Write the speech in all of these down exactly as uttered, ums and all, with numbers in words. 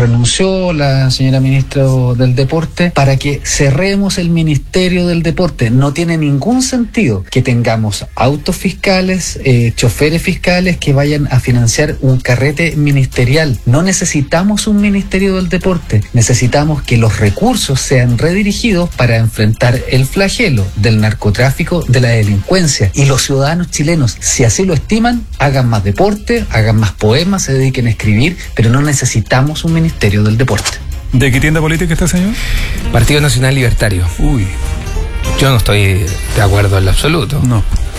renunció la señora ministra del Deporte para que cerremos el Ministerio del Deporte. No tiene ningún sentido que tengamos autos fiscales, eh, choferes fiscales que vayan a financiar un carrete ministerial. No necesitamos un Ministerio del Deporte, necesitamos que los recursos sean redirigidos para enfrentar el flagelo del narcotráfico, de la delincuencia, y los ciudadanos chilenos, si así lo estiman, hagan más deporte, hagan más poemas, se dediquen a escribir, pero no necesitamos un Ministerio del Deporte. ¿De qué tienda política está, señor? Partido Nacional Libertario. Uy. Yo no estoy de acuerdo en lo absoluto. No.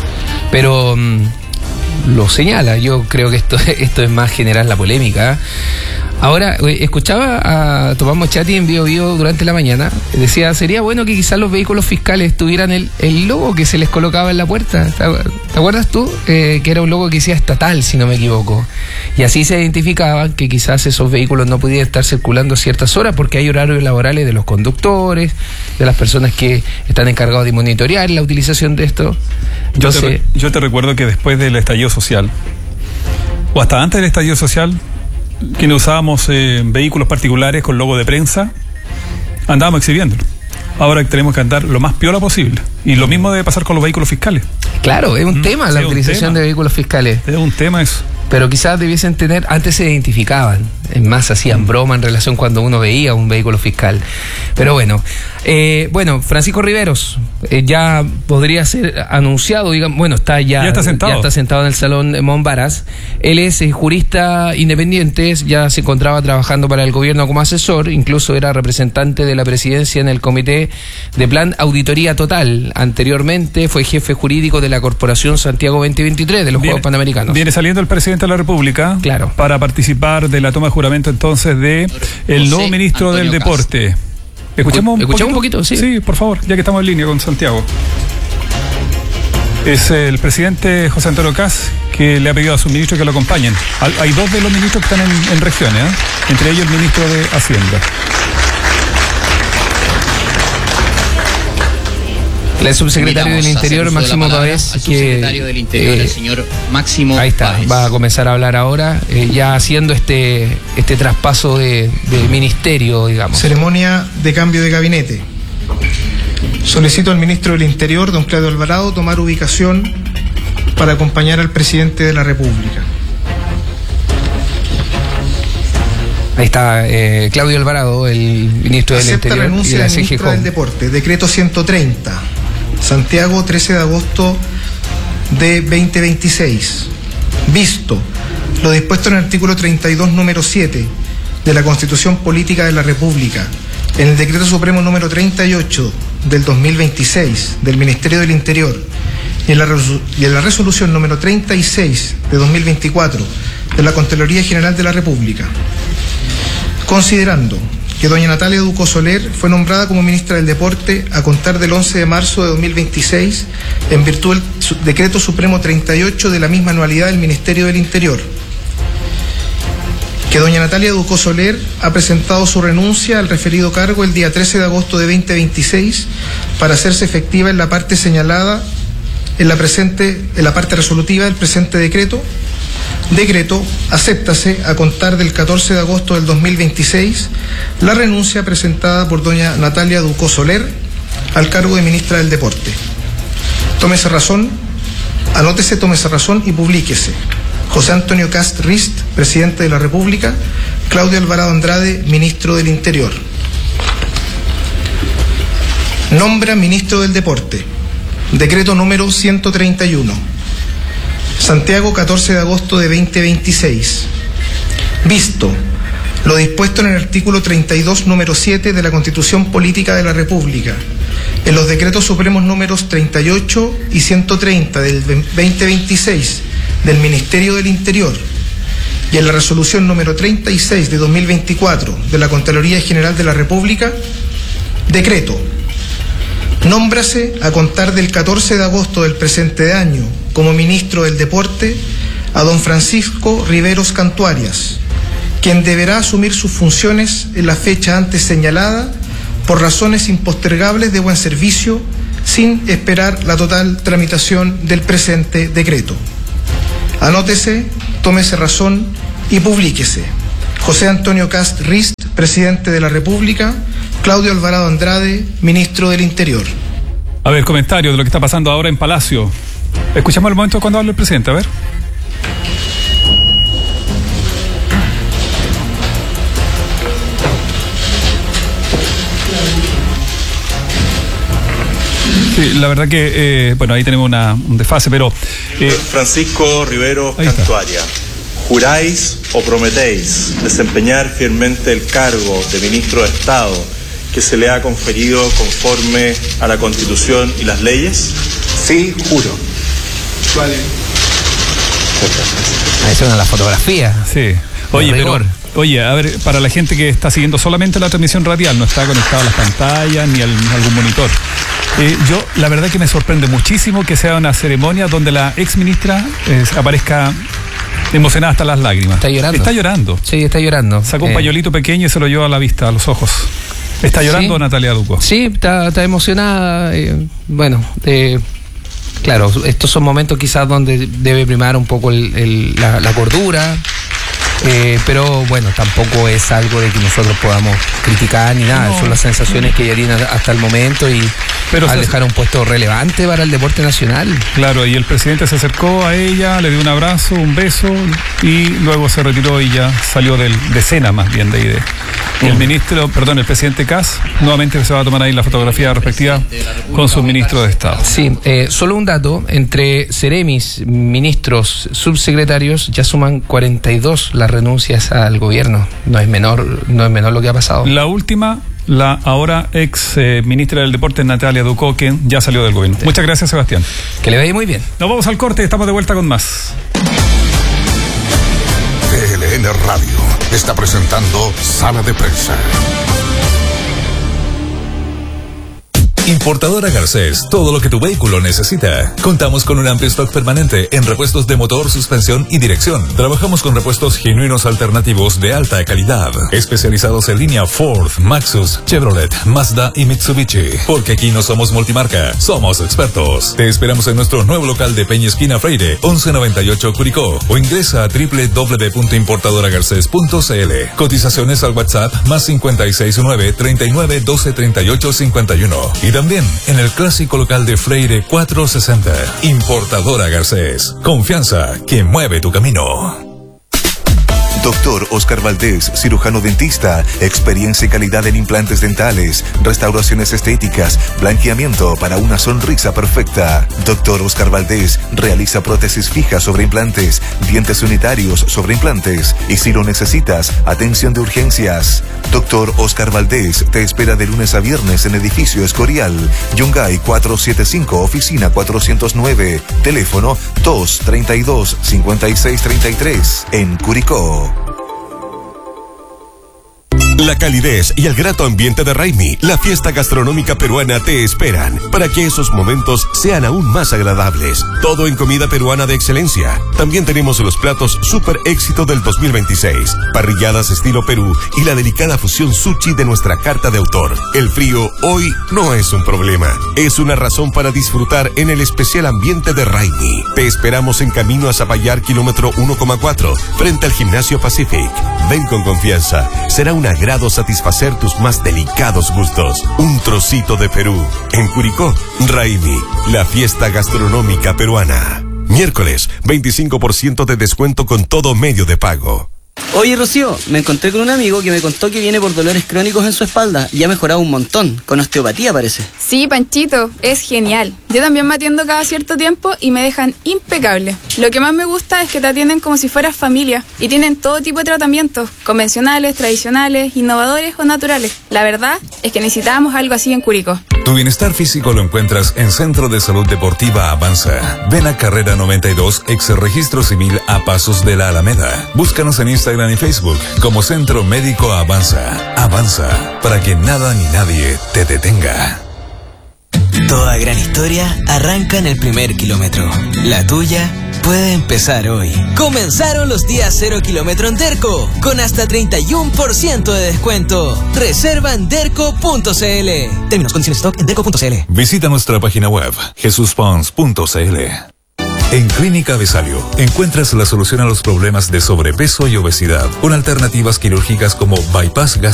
Pero um, lo señala. Yo creo que esto, esto es más generar la polémica. Ahora, escuchaba a Tomás Mochati en Bio Bio durante la mañana. Decía, sería bueno que quizás los vehículos fiscales tuvieran el, el logo que se les colocaba en la puerta. ¿Te, te acuerdas tú? Eh, que era un logo que decía estatal, si no me equivoco. Y así se identificaba que quizás esos vehículos no pudieran estar circulando a ciertas horas porque hay horarios laborales de los conductores, de las personas que están encargados de monitorear la utilización de esto. Entonces, yo, te, yo te recuerdo que después del estallido social, o hasta antes del estallido social, quienes usábamos eh, vehículos particulares con logo de prensa, andábamos exhibiéndolo. Ahora tenemos que andar lo más piola posible. Y lo mismo debe pasar con los vehículos fiscales. Claro, es un mm, tema la sí, utilización tema. de vehículos fiscales. Es un tema eso. Pero quizás debiesen tener, antes se identificaban, en más hacían mm. broma en relación cuando uno veía un vehículo fiscal. Pero bueno, eh, bueno, Francisco Riveros eh, ya podría ser anunciado, digamos, bueno, está ya, ya está sentado, ya está sentado en el Salón Monbaras. Él es eh, jurista independiente, ya se encontraba trabajando para el gobierno como asesor, incluso era representante de la presidencia en el Comité de Plan Auditoría Total. Anteriormente fue jefe jurídico de la Corporación Santiago veinte veintitrés de los viene, Juegos Panamericanos. Viene saliendo el presidente de la República, claro, para participar de la toma de juramento entonces de el nuevo ministro Antonio del Deporte. Cast. Escuchemos un Escuchamos poquito? un poquito, sí. Sí, por favor, ya que estamos en línea con Santiago. Es el presidente José Antonio Cast que le ha pedido a sus ministros que lo acompañen. Hay dos de los ministros que están en, en regiones, ¿eh? Entre ellos el ministro de Hacienda. El subsecretario del Interior, Máximo Pavés, que subsecretario del Interior, eh, el señor Máximo ahí está, Pavés. Va a comenzar a hablar ahora, eh, ya haciendo este este traspaso de, de ministerio, digamos. Ceremonia de cambio de gabinete. Solicito al ministro del Interior, don Claudio Alvarado, tomar ubicación para acompañar al presidente de la República. Ahí está eh, Claudio Alvarado, el ministro del Acepta Interior renuncia y de la del ministro del Deporte. Decreto ciento treinta. Santiago, trece de agosto de veinte veintiséis. Visto lo dispuesto en el artículo treinta y dos, número siete de la Constitución Política de la República, en el Decreto Supremo número treinta y ocho del dos mil veintiséis del Ministerio del Interior y en la, y en la Resolución número treinta y seis de dos mil veinticuatro de la Contraloría General de la República, considerando que doña Natalia Ducó Soler fue nombrada como ministra del Deporte a contar del once de marzo de dos mil veintiséis en virtud del Decreto Supremo treinta y ocho de la misma anualidad del Ministerio del Interior, que doña Natalia Ducó Soler ha presentado su renuncia al referido cargo el día trece de agosto de veinte veintiséis para hacerse efectiva en la parte señalada en la presente en la parte resolutiva del presente decreto. Decreto, acéptase a contar del catorce de agosto del dos mil veintiséis la renuncia presentada por doña Natalia Ducó Soler al cargo de ministra del Deporte. Tómese razón, anótese, tómese razón y publíquese. José Antonio Cast Rist, presidente de la República. Claudio Alvarado Andrade, ministro del Interior. Nombra ministro del Deporte. Decreto número ciento treinta y uno. Santiago, catorce de agosto de veinte veintiséis. Visto lo dispuesto en el artículo treinta y dos, número siete de la Constitución Política de la República, en los decretos supremos números treinta y ocho y ciento treinta del veinte veintiséis del Ministerio del Interior y en la resolución número treinta y seis de dos mil veinticuatro de la Contraloría General de la República, decreto. Nómbrase a contar del catorce de agosto del presente año como ministro del Deporte a don Francisco Riveros Cantuarias, quien deberá asumir sus funciones en la fecha antes señalada por razones impostergables de buen servicio, sin esperar la total tramitación del presente decreto. Anótese, tómese razón y publíquese. José Antonio Cast Rist, presidente de la República, Claudio Alvarado Andrade, ministro del Interior. A ver, comentario de lo que está pasando ahora en Palacio. Escuchamos el momento cuando habla el presidente, a ver. Sí, la verdad que, eh, bueno, ahí tenemos una, un desfase, pero... Eh, Francisco Rivero Cantuaria, ¿juráis o prometéis desempeñar fielmente el cargo de ministro de Estado que se le ha conferido conforme a la Constitución y las leyes? Sí, juro. Vale. Ahí se ven las fotografías. Sí. Oye, pero... Oye, a ver, para la gente que está siguiendo solamente la transmisión radial, no está conectada a las pantallas ni a algún monitor. Eh, yo, la verdad que me sorprende muchísimo que sea una ceremonia donde la ex ministra eh, aparezca emocionada hasta las lágrimas. Está llorando. Está llorando. Sí, está llorando. Sacó un eh. pañuelito pequeño y se lo llevó a la vista, a los ojos. ¿Está llorando sí. Natalia Duco? Sí, está, está emocionada. Eh, bueno, eh, claro, estos son momentos quizás donde debe primar un poco el, el, la, la cordura. Eh, pero bueno, tampoco es algo de que nosotros podamos criticar ni nada, no. Son las sensaciones que ella tiene hasta el momento y pero al dejar un puesto relevante para el deporte nacional. Claro, y el presidente se acercó a ella, le dio un abrazo, un beso y luego se retiró y ya salió del, de cena más bien de ahí de, y el ministro, perdón, el presidente Kass nuevamente se va a tomar ahí la fotografía respectiva con su ministro de Estado. Sí, eh, solo un dato, entre seremis, ministros, subsecretarios, ya suman cuarenta y dos las renuncias al gobierno. No es menor, no es menor lo que ha pasado. La última, la ahora ex eh, ministra del Deporte Natalia Duco, que ya salió del gobierno. Sí. Muchas gracias, Sebastián. Que le vaya muy bien. Nos vamos al corte, estamos de vuelta con más. T L N Radio está presentando Sala de Prensa. Importadora Garcés, todo lo que tu vehículo necesita. Contamos con un amplio stock permanente en repuestos de motor, suspensión y dirección. Trabajamos con repuestos genuinos alternativos de alta calidad, especializados en línea Ford, Maxus, Chevrolet, Mazda y Mitsubishi. Porque aquí no somos multimarca, somos expertos. Te esperamos en nuestro nuevo local de Peña Esquina Freire, once noventa y ocho Curicó, o ingresa a doble u doble u doble u punto importadora garcés punto c l. Cotizaciones al WhatsApp más cincuenta y seis nueve, treinta y nueve, doce, treinta y ocho, cincuenta y uno. Y también en el clásico local de Freire cuatrocientos sesenta. Importadora Garcés. Confianza que mueve tu camino. Doctor Oscar Valdés, cirujano dentista, experiencia y calidad en implantes dentales, restauraciones estéticas, blanqueamiento para una sonrisa perfecta. Doctor Oscar Valdés realiza prótesis fijas sobre implantes, dientes unitarios sobre implantes y si lo necesitas, atención de urgencias. Doctor Oscar Valdés te espera de lunes a viernes en edificio Escorial, Yungay cuatrocientos setenta y cinco, oficina cuatrocientos nueve, teléfono dos treinta y dos, cincuenta y seis treinta y tres en Curicó. La calidez y el grato ambiente de Raimi, la fiesta gastronómica peruana, te esperan para que esos momentos sean aún más agradables. Todo en comida peruana de excelencia. También tenemos los platos super éxito del dos mil veintiséis, parrilladas estilo Perú y la delicada fusión sushi de nuestra carta de autor. El frío hoy no es un problema, es una razón para disfrutar en el especial ambiente de Raimi. Te esperamos en camino a Zapallar, kilómetro uno coma cuatro, frente al Gimnasio Pacific. Ven con confianza, será una grado satisfacer tus más delicados gustos. Un trocito de Perú. En Curicó, Raimi, la fiesta gastronómica peruana. Miércoles, veinticinco por ciento de descuento con todo medio de pago. Oye, Rocío, me encontré con un amigo que me contó que viene por dolores crónicos en su espalda y ha mejorado un montón, con osteopatía parece. Sí, Panchito, es genial. Yo también me atiendo cada cierto tiempo y me dejan impecable. Lo que más me gusta es que te atienden como si fueras familia y tienen todo tipo de tratamientos, convencionales, tradicionales, innovadores o naturales. La verdad es que necesitábamos algo así en Curicó. Tu bienestar físico lo encuentras en Centro de Salud Deportiva Avanza. Ven a Carrera noventa y dos, ex Registro Civil a Pasos de la Alameda. Búscanos en Instagram y Facebook como Centro Médico Avanza. Avanza, para que nada ni nadie te detenga. Toda gran historia arranca en el primer kilómetro. La tuya puede empezar hoy. Comenzaron los días cero kilómetro en Derco, con hasta treinta y uno por ciento de descuento. Reserva en derco punto c l. Términos, condiciones, stock en derco punto c l. Visita nuestra página web jesus pons punto c l. En Clínica Besalio encuentras la solución a los problemas de sobrepeso y obesidad, con alternativas quirúrgicas como bypass gástrico